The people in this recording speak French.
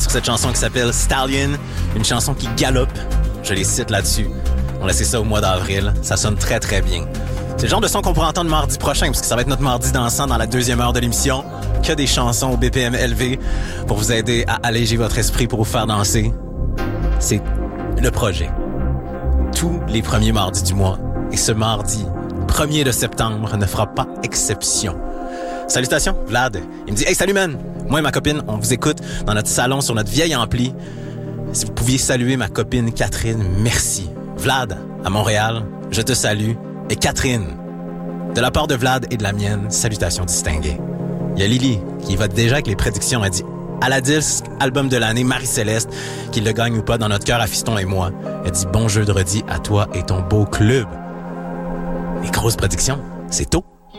sur cette chanson qui s'appelle Stallion, une chanson qui galope. Je les cite là-dessus. On laissait ça au mois d'avril. Ça sonne très, très bien. C'est le genre de son qu'on pourra entendre mardi prochain, parce que ça va être notre mardi dansant dans la deuxième heure de l'émission. Que des chansons au BPM élevé pour vous aider à alléger votre esprit, pour vous faire danser. C'est le projet. Tous les premiers mardis du mois. Et ce mardi, 1er de septembre, ne fera pas exception. Salutations, Vlad. Il me dit « Hey, salut, man! Moi et ma copine, on vous écoute dans notre salon sur notre vieille ampli. Si vous pouviez saluer ma copine Catherine, merci. Vlad, à Montréal, je te salue. Et Catherine, de la part de Vlad et de la mienne, salutations distinguées. Il y a Lily qui va déjà avec les prédictions. Elle dit « À la disque, album de l'année, Marie-Céleste, qu'il le gagne ou pas, dans notre cœur à Fiston et moi. » Elle dit « Bon jeudi à toi et ton beau club. » Les grosses prédictions, c'est tôt.